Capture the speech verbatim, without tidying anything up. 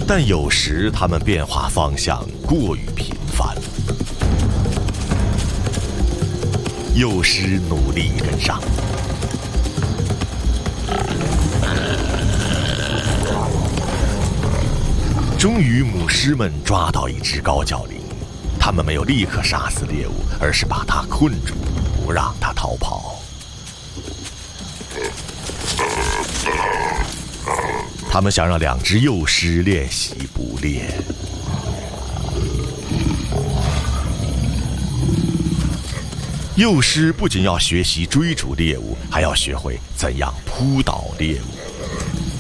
但有时它们变化方向过于频繁。幼狮努力跟上，终于母狮们抓到一只高脚羚，它们没有立刻杀死猎物，而是把它困住，不让它逃跑。他们想让两只幼狮练习捕猎。幼狮不仅要学习追逐猎物，还要学会怎样扑倒猎物。